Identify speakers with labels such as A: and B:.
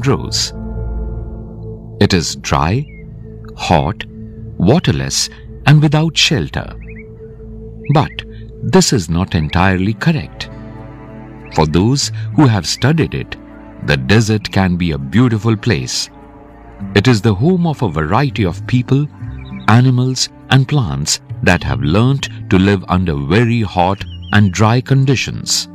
A: grows. It is dry, hot, waterless, and without shelter. But this is not entirely correct. For those who have studied it, the desert can be a beautiful place. It is the home of a variety of people, animals, and plants that have learnt to live under very hot and dry conditions.